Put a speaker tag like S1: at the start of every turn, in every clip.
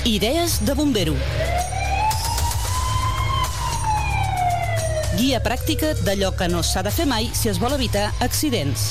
S1: Idees de bombero. Guia pràctica d'allò que no s'ha de fer mai si es vol evitar accidents.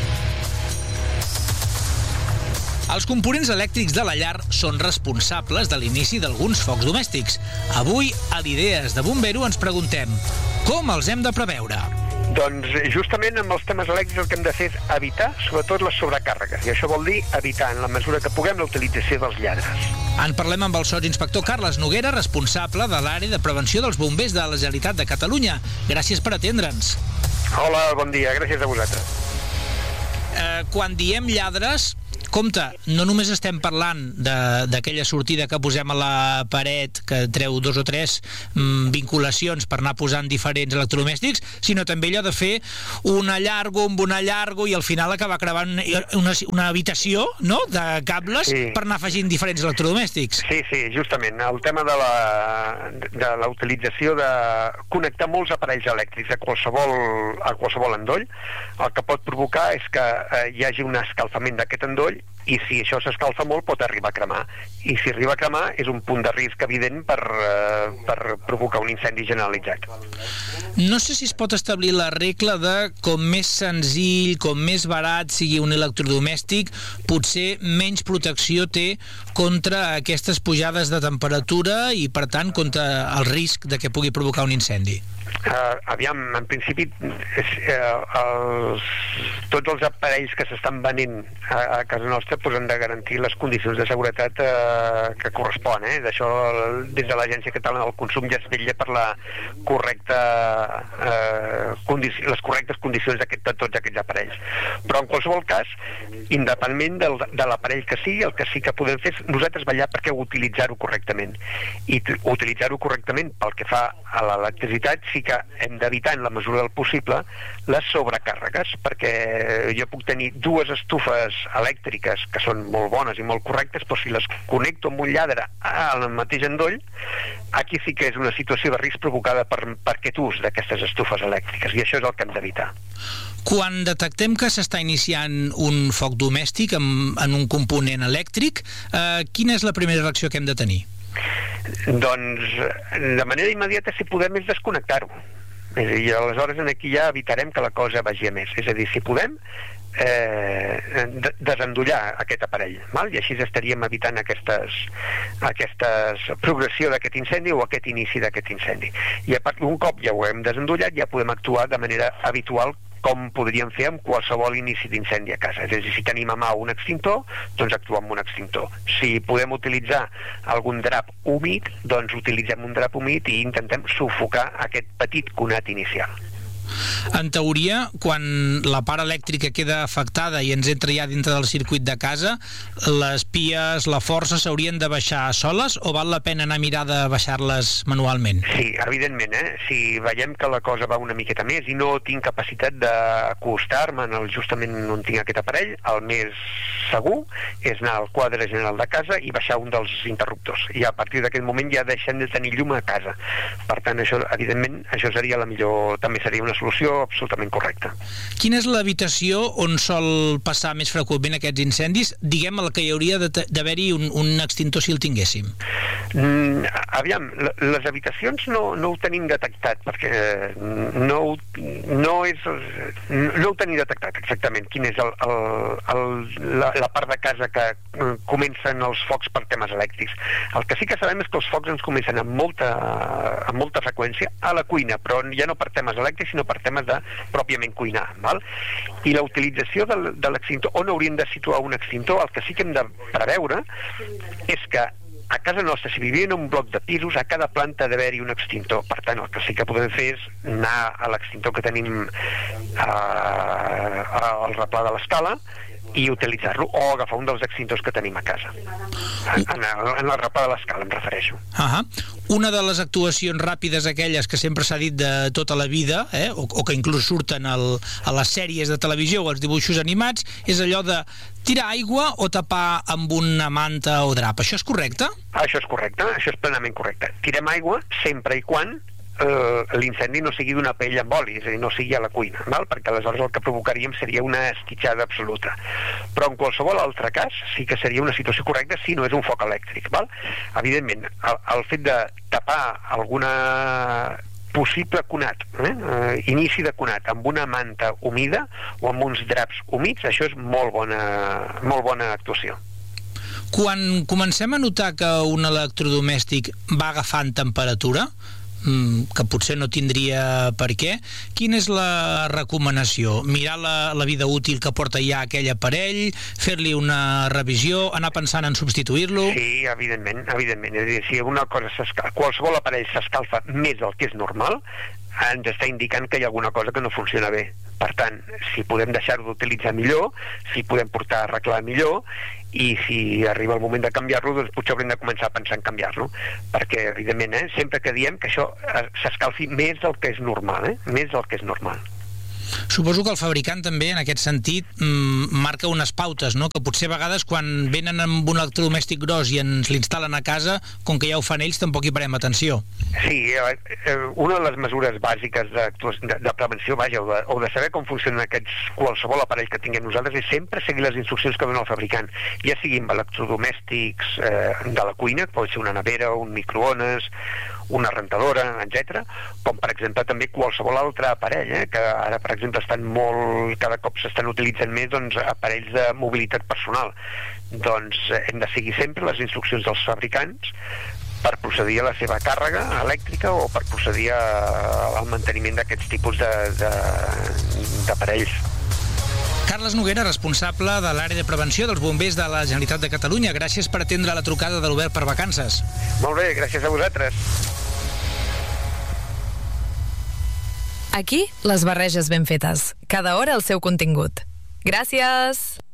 S2: Els components elèctrics de la llar són responsables de l'inici d'alguns focs domèstics. Avui, a l'Idees de Bombero, ens preguntem com els hem de preveure.
S3: Doncs justament amb els temes elèctrics el que hem de fer és evitar, sobretot, les sobrecàrregues. I això vol dir evitar, en la mesura que puguem, la utilització dels lladres.
S2: En parlem amb el sotsinspector Carles Noguera, responsable de l'àrea de prevenció dels bombers de la Generalitat de Catalunya. Gràcies per atendre'ns.
S3: Hola, bon dia, gràcies a vosaltres.
S2: Quan diem lladres, compte, no només estem parlant d'aquella sortida que posem a la paret que treu 2 o 3 vinculacions per anar posant diferents electrodomèstics, sinó també allò de fer un allargo amb un allargo i al final acabar creuant una habitació, no?, de cables, sí, per anar afegint diferents electrodomèstics.
S3: Sí, justament. El tema de la utilització de connectar molts aparells elèctrics a qualsevol endoll, el que pot provocar és que hi hagi un escalfament d'aquest endoll, i si això s'escalfa molt pot arribar a cremar, i si arriba a cremar és un punt de risc evident per provocar un incendi generalitzat.
S2: No sé si es pot establir la regla de com més senzill, com més barat sigui un electrodomèstic, potser menys protecció té contra aquestes pujades de temperatura i per tant contra el risc de que pugui provocar un incendi.
S3: Aviam, en principi tots els aparells que s'estan venent a casa nostra han de garantir les condicions de seguretat que correspon. D'això des de l'Agència Catalana del Consum ja es vetlla per les correctes condicions de tots aquests aparells. Però en qualsevol cas, independentment de l'aparell que sigui, el que sí que podem fer és nosaltres vetllar perquè utilitzar-ho correctament. I utilitzar-ho correctament pel que fa a l'electricitat sí que hem d'evitar en la mesura del possible les sobrecàrregues, perquè jo puc tenir 2 estufes elèctriques que són molt bones i molt correctes, però si les connecto amb un lladre al mateix endoll, aquí sí que és una situació de risc provocada per aquest ús d'aquestes estufes elèctriques, i això és el que hem d'evitar.
S2: Quan detectem que s'està iniciant un foc domèstic en un component elèctric, quina és la primera reacció que hem de tenir?
S3: Doncs de manera immediata, si podem, és desconnectar-ho. I aleshores aquí ja evitarem que la cosa vagi a més. És a dir, si podem, desendollar aquest aparell, i així estaríem evitant aquesta progressió d'aquest incendi o aquest inici d'aquest incendi. I un cop ja ho hem desendollat, ja podem actuar de manera habitual com podríem fer amb qualsevol inici d'incendi a casa. És a dir, si tenim a mà un extintor, doncs actuem amb un extintor. Si podem utilitzar algun drap humit, doncs utilitzem un drap humit i intentem sufocar aquest petit conat inicial.
S2: En teoria, quan la part elèctrica queda afectada i ens entra ja dintre del circuit de casa, les pies, la força s'haurien de baixar soles o val la pena anar a mirar de baixar-les manualment?
S3: Sí, evidentment, si veiem que la cosa va una miqueta més i no tinc capacitat d'acostar-me justament on tinc aquest aparell, el més segur és anar al quadre general de casa i baixar un dels interruptors. I a partir d'aquest moment ja deixem de tenir llum a casa. Per tant, això, evidentment, això seria la millor, també seria una solució absolutament correcta.
S2: Quina és l'habitació on sol passar més freqüentment aquests incendis? Diguem el que hi hauria d'haver-hi un extintor si el tinguéssim.
S3: Aviam, les habitacions no ho tenim detectat, perquè no ho tenim detectat exactament quina és la part de casa que comencen els focs per temes elèctrics. El que sí que sabem és que els focs ens comencen amb molta freqüència a la cuina, però ja no per temes elèctrics, sinó per temes de pròpiament cuinar. I la utilització de l'extintor, on hauríem de situar un extintor, el que sí que hem de preveure és que a casa nostra, si vivim en un bloc de pisos, a cada planta ha d'haver-hi un extintor. Per tant, el que sí que podem fer és anar a l'extintor que tenim al replà de l'escala i utilitzar-lo, o agafar un dels extintors que tenim a casa. En el replà de l'escala, em refereixo.
S2: Una de les actuacions ràpides, aquelles que sempre s'ha dit de tota la vida, o que inclús surten a les sèries de televisió o als dibuixos animats, és allò de tirar aigua o tapar amb una manta o drap. Això és correcte?
S3: Això és correcte, això és plenament correcte. Tirem aigua sempre i quan l'incendi no sigui d'una paella amb oli, és a dir, no sigui a la cuina, perquè aleshores el que provocaríem seria una esquitxada absoluta. Però en qualsevol altre cas sí que seria una situació correcta si no és un foc elèctric. Evidentment, el fet de tapar alguna possible conat, inici de conat, amb una manta humida o amb uns draps humits, això és molt bona actuació.
S2: Quan comencem a notar que un electrodomèstic va agafant temperatura, que potser no tindria per què, quina és la recomanació? Mirar la vida útil que porta ja aquell aparell, fer-li una revisió, anar pensant en substituir-lo?
S3: Sí, evidentment. És a dir, si qualsevol aparell s'escalfa més del que és normal, ens està indicant que hi ha alguna cosa que no funciona bé. Per tant, si podem deixar-ho d'utilitzar millor, si podem portar a arreglar millor, i si arriba el moment de canviar-lo, doncs potser haurem de començar a pensar en canviar-lo, perquè, evidentment, sempre que diem que això s'escalfi més del que és normal, més del que és normal.
S2: Suposo que el fabricant també, en aquest sentit, marca unes pautes, no? Que potser a vegades quan venen amb un electrodomèstic gros i ens l'instal·len a casa, com que ja ho fan ells, tampoc hi parem atenció.
S3: Sí, una de les mesures bàsiques de prevenció, o de saber com funcionen qualsevol aparell que tinguem nosaltres, és sempre seguir les instruccions que dona el fabricant, ja siguin electrodomèstics de la cuina, pot ser una nevera, un microones, una rentadora, etc., com per exemple també qualsevol altre aparell, que ara per exemple cada cop s'estan utilitzant més aparells de mobilitat personal. Doncs hem de seguir sempre les instruccions dels fabricants per procedir a la seva càrrega elèctrica o per procedir al manteniment d'aquests tipus d'aparells.
S2: Carles Noguera, responsable de l'àrea de prevenció dels bombers de la Generalitat de Catalunya. Gràcies per atendre la trucada de l'Obert per Vacances.
S3: Molt bé, gràcies a vosaltres.
S4: Aquí, les barreges ben fetes. Cada hora el seu contingut. Gràcies!